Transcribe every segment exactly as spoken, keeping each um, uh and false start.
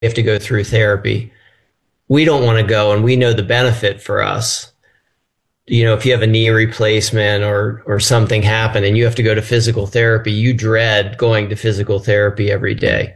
have to go through therapy. We don't want to go, and we know the benefit for us. You know, if you have a knee replacement or or something happen and you have to go to physical therapy, you dread going to physical therapy every day.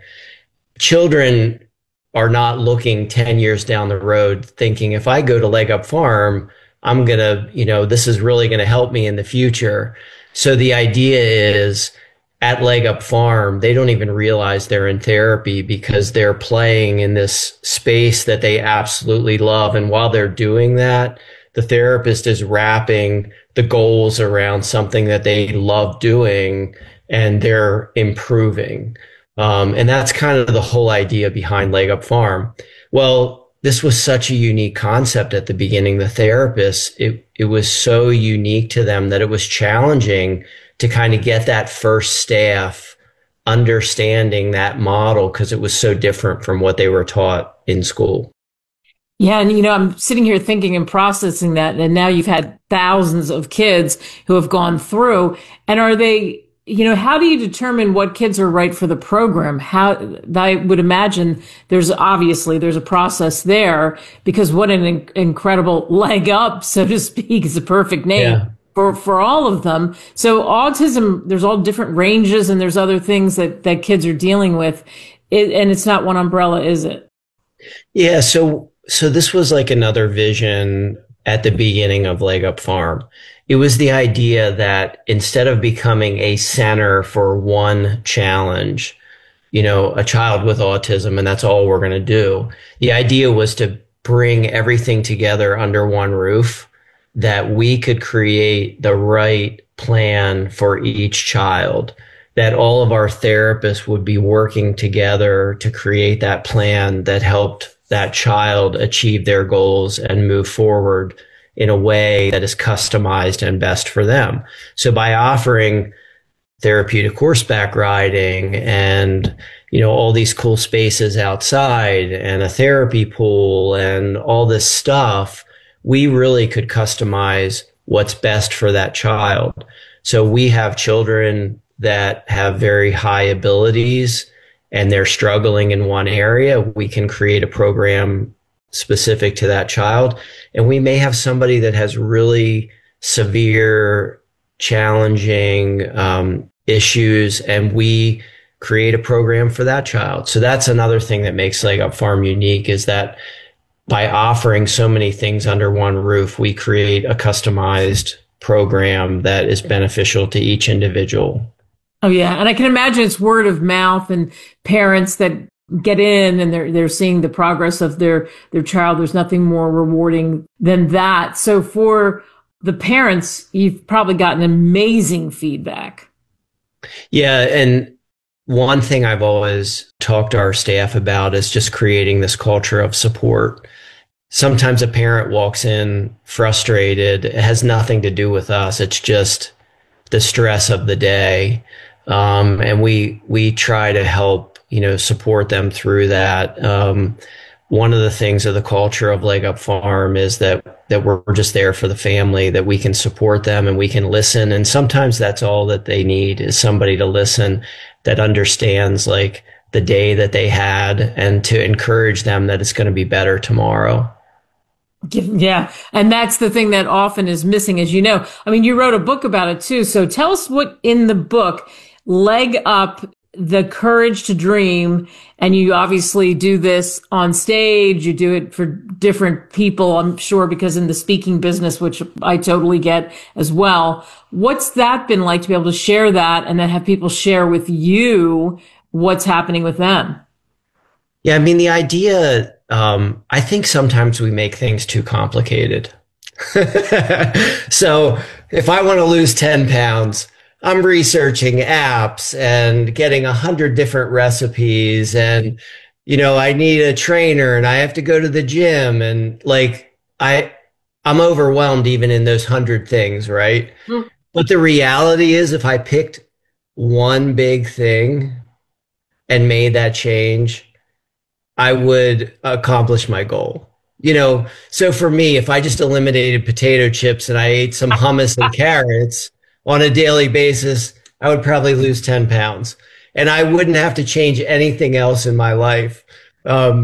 Children are not looking ten years down the road thinking, if I go to Leg Up Farm, I'm going to, you know, this is really going to help me in the future. So the idea is at Leg Up Farm, they don't even realize they're in therapy because they're playing in this space that they absolutely love. And while they're doing that, the therapist is wrapping the goals around something that they love doing, and they're improving. Um, and that's kind of the whole idea behind Leg Up Farm. Well, this was such a unique concept at the beginning. The therapists, it, it was so unique to them that it was challenging to kind of get that first staff understanding that model because it was so different from what they were taught in school. Yeah. And, you know, I'm sitting here thinking and processing that. And now you've had thousands of kids who have gone through. And are they, you know, how do you determine what kids are right for the program? How, I would imagine there's obviously there's a process there, because what an in- incredible leg up, so to speak, is a perfect name. Yeah. For, for all of them. So autism, there's all different ranges and there's other things that, that kids are dealing with. It, and it's not one umbrella, is it? Yeah. So, so this was like another vision at the beginning of Leg Up Farm. It was the idea that instead of becoming a center for one challenge, you know, a child with autism, and that's all we're going to do, the idea was to bring everything together under one roof, that we could create the right plan for each child, that all of our therapists would be working together to create that plan that helped that child achieve their goals and move forward in a way that is customized and best for them. So by offering therapeutic horseback riding and, you know, all these cool spaces outside and a therapy pool and all this stuff, we really could customize what's best for that child. So we have children that have very high abilities and they're struggling in one area. We can create a program specific to that child. And we may have somebody that has really severe, challenging um, issues, and we create a program for that child. So that's another thing that makes Leg Up Farm unique, is that by offering so many things under one roof, we create a customized program that is beneficial to each individual. Oh, yeah. And I can imagine it's word of mouth and parents that get in and they're they're seeing the progress of their their child. There's nothing more rewarding than that. So for the parents, you've probably gotten amazing feedback. Yeah. And one thing I've always talked to our staff about is just creating this culture of support. Sometimes a parent walks in frustrated. It has nothing to do with us. It's just the stress of the day. Um, and we, we try to help, you know, support them through that. Um, one of the things of the culture of Leg Up Farm is that, that we're just there for the family, that we can support them and we can listen. And sometimes that's all that they need, is somebody to listen that understands like the day that they had, and to encourage them that it's going to be better tomorrow. Yeah. And that's the thing that often is missing, as you know. I mean, you wrote a book about it too. So tell us what in the book, Leg Up, the Courage to Dream. And you obviously do this on stage. You do it for different people, I'm sure, because in the speaking business, which I totally get as well. What's that been like to be able to share that and then have people share with you what's happening with them? Yeah, I mean, the idea, um, I think sometimes we make things too complicated. So if I want to lose ten pounds, I'm researching apps and getting a hundred different recipes, and, you know, I need a trainer and I have to go to the gym, and like, I, I'm overwhelmed even in those hundred things. Right. Mm. But the reality is, if I picked one big thing and made that change, I would accomplish my goal. You know, so for me, if I just eliminated potato chips and I ate some hummus and carrots on a daily basis, I would probably lose ten pounds, and I wouldn't have to change anything else in my life. Um,